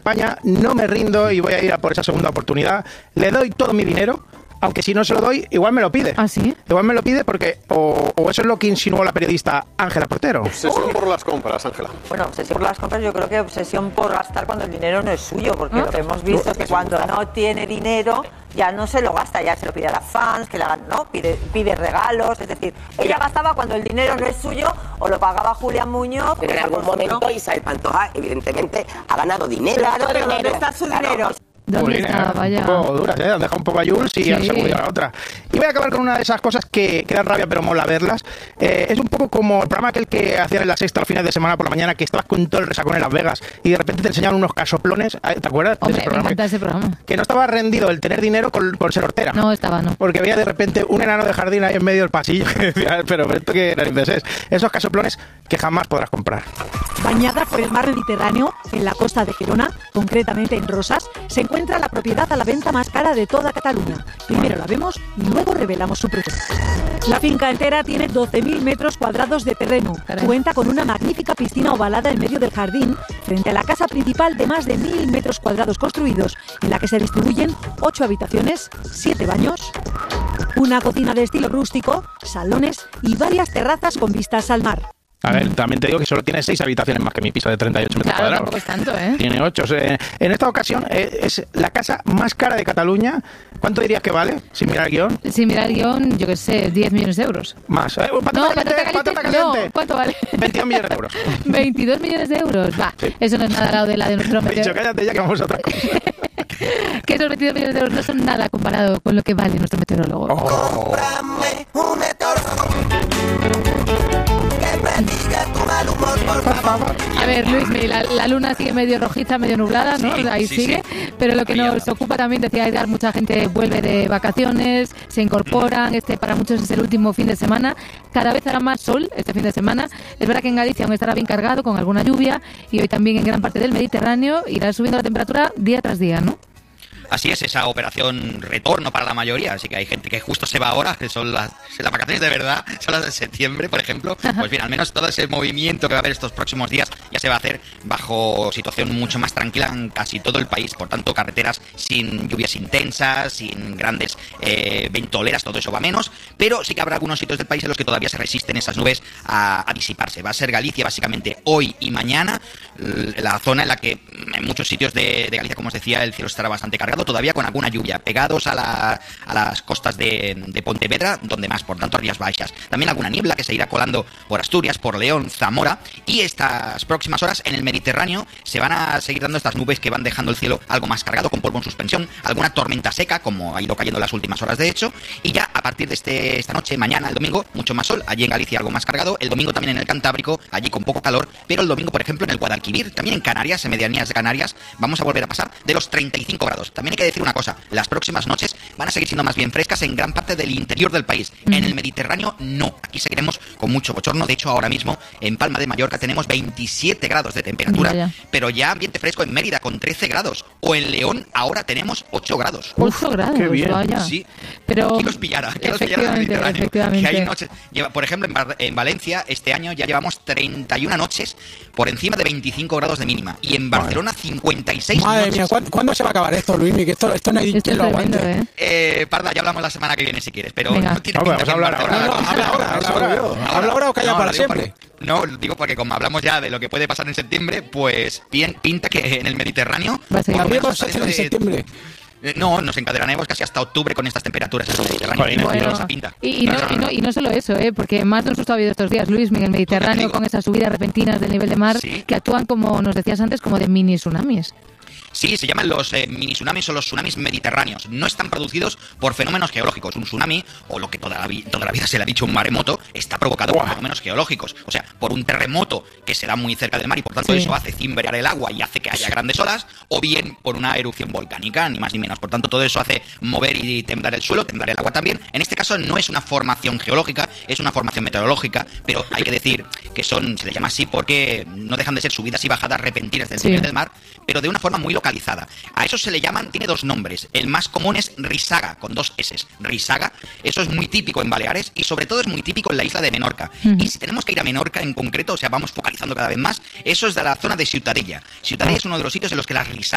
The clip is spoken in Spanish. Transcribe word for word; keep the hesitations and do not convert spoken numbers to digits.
España, no me rindo y voy a ir a por esa segunda oportunidad. Le doy todo mi dinero, aunque si no se lo doy, igual me lo pide. ¿Ah, sí? Igual me lo pide porque, o, o eso es lo que insinuó la periodista Ángela Portero. Obsesión por las compras, Ángela. Bueno, obsesión por las compras, yo creo que obsesión por gastar cuando el dinero no es suyo, porque ¿Ah? lo que hemos visto es que cuando no tiene dinero ya no se lo gasta, ya se lo pide a las fans, que le hagan, ¿no? Pide, pide regalos, es decir, ella gastaba cuando el dinero no es suyo o lo pagaba Julián Muñoz. Pero en algún momento Isabel Pantoja, evidentemente, ha ganado dinero. Claro, pero dinero. ¿dónde está su Claro. dinero? ¿Dónde Jolín, está? eh, Vaya. Un poco duras, ¿eh? Han dejado un poco a Jules y Sí. han seguido a la otra. Y voy a acabar con una de esas cosas que, que dan rabia, pero mola verlas. Eh, es un poco como el programa aquel que hacían en la Sexta los fines de semana por la mañana, que estabas con todo el resacón en Las Vegas y de repente te enseñaban unos casoplones. ¿Te acuerdas de Hombre, ese me programa? encanta ese programa. Que no estaba rendido el tener dinero con, con ser hortera. No, estaba, no. Porque veía de repente un enano de jardín ahí en medio del pasillo que decía, pero pero esto qué narices es. Esos casoplones que jamás podrás comprar. Bañada por el mar Mediterráneo, en la costa de Gerona, concretamente en Rosas, se encuentra la propiedad a la venta más cara de toda Cataluña. Primero la vemos y luego revelamos su precio. La finca entera tiene doce mil metros cuadrados de terreno. Caray. Cuenta con una magnífica piscina ovalada en medio del jardín, frente a la casa principal de más de mil metros cuadrados construidos, en la que se distribuyen ocho habitaciones, siete baños, una cocina de estilo rústico, salones y varias terrazas con vistas al mar. A ver, también te digo que solo tiene seis habitaciones más que mi piso de treinta y ocho metros Claro, cuadrados. tampoco es tanto, ¿eh? Tiene ocho. Eh, en esta ocasión eh, es la casa más cara de Cataluña. ¿Cuánto dirías que vale? Sin mirar el guión. Sin mirar el guión, yo qué sé, diez millones de euros. Más. Eh, patata No, caliente, patata caliente, patata caliente. no. ¿Cuánto vale? veintidós millones de euros. veintidós millones de euros. Va, Sí. eso no es nada al lado de la de nuestro He dicho, meteor. cállate ya que vamos a otra cosa. Que esos veintidós millones de euros no son nada comparado con lo que vale nuestro meteorólogo. Oh. Cómprame un meteorólogo que prediga tu mal humor, por favor. A ver, Luismi, la, la luna sigue medio rojiza, medio nublada, ¿no? Sí, Ahí sí, sigue. sí. Pero lo que Brillando. nos ocupa también, decía Edgar, mucha gente vuelve de vacaciones, se incorporan. Este para muchos es el último fin de semana. Cada vez hará más sol este fin de semana. Es verdad que en Galicia aún estará bien cargado con alguna lluvia y hoy también en gran parte del Mediterráneo irá subiendo la temperatura día tras día, ¿no? Así es, esa operación retorno para la mayoría, así que hay gente que justo se va ahora, que son las, las vacaciones de verdad, son las de septiembre, por ejemplo. Pues bien, al menos todo ese movimiento que va a haber estos próximos días ya se va a hacer bajo situación mucho más tranquila en casi todo el país. Por tanto, carreteras sin lluvias intensas, sin grandes eh, ventoleras, todo eso va menos, pero sí que habrá algunos sitios del país en los que todavía se resisten esas nubes a, a disiparse. Va a ser Galicia básicamente hoy y mañana, la zona en la que en muchos sitios de, de Galicia, como os decía, el cielo estará bastante cargado, todavía con alguna lluvia, pegados a, la, a las costas de, de Pontevedra, donde más, por tanto, Rías Baixas. También alguna niebla que se irá colando por Asturias, por León, Zamora, y estas próximas horas en el Mediterráneo se van a seguir dando estas nubes que van dejando el cielo algo más cargado, con polvo en suspensión, alguna tormenta seca, como ha ido cayendo en las últimas horas de hecho, y ya a partir de este, esta noche, mañana, el domingo, mucho más sol, allí en Galicia algo más cargado, el domingo también en el Cantábrico, allí con poco calor, pero el domingo, por ejemplo, en el Guadalquivir, también en Canarias, en medianías de Canarias, vamos a volver a pasar de los treinta y cinco grados. También hay que decir una cosa, las próximas noches van a seguir siendo más bien frescas en gran parte del interior del país. Mm. En el Mediterráneo, no. Aquí seguiremos con mucho bochorno. De hecho, ahora mismo, en Palma de Mallorca tenemos veintisiete grados de temperatura, ya, ya. pero ya ambiente fresco en Mérida con trece grados. O en León, ahora tenemos ocho grados. ocho grados, qué bien. Vaya. Sí, pero que los pillara, que los pillara en el Mediterráneo. Que hay noches, lleva, por ejemplo, en, Bar, en Valencia, este año ya llevamos treinta y una noches por encima de veinticinco grados de mínima. Y en Barcelona, cincuenta y seis Madre noches. mía, ¿cuándo, ¿cuándo se va a acabar esto, Luismi? Que esto, esto no hay quien lo aguante. ¿eh? Eh, Parda, ya hablamos la semana que viene si quieres, pero Venga. no tiene No, pinta vamos a hablar ahora. No, no, habla ahora, habla ahora. Habla ahora o calla No, para lo digo siempre. porque- no, digo porque como hablamos ya de lo que puede pasar en septiembre, pues bien pinta que en el Mediterráneo... Va a seguir. por lo menos Amigos, desde- en septiembre. Eh, No, nos encadenaremos casi hasta octubre con estas temperaturas en el Mediterráneo. Joder, Tiene Bueno, esa pinta. y, y, no, y, no, y no solo eso, ¿eh? Porque más de un susto ha habido estos días, Luis, en el Mediterráneo, digo. con esas subidas repentinas del nivel de mar, Sí. que actúan, como nos decías antes, como de mini tsunamis. Sí, se llaman los eh, mini tsunamis o los tsunamis mediterráneos. No están producidos por fenómenos geológicos. Un tsunami, o lo que toda la, vi- toda la vida se le ha dicho un maremoto, está provocado por fenómenos geológicos. O sea, por un terremoto que se da muy cerca del mar y por tanto Sí. eso hace cimbrear el agua y hace que haya grandes olas, o bien por una erupción volcánica, ni más ni menos. Por tanto, todo eso hace mover y temblar el suelo, temblar el agua también. En este caso no es una formación geológica, es una formación meteorológica, pero hay que decir que son, se les llama así porque no dejan de ser subidas y bajadas repentinas del Sí. nivel del mar, pero de una forma muy localizada. A eso se le llaman, tiene dos nombres. El más común es risaga, con dos S. Risaga, eso es muy típico en Baleares y sobre todo es muy típico en la isla de Menorca. Uh-huh. Y si tenemos que ir a Menorca en concreto, o sea, vamos focalizando cada vez más, eso es de la zona de Ciutadella. Ciutadella es uno de los sitios en los que las risagas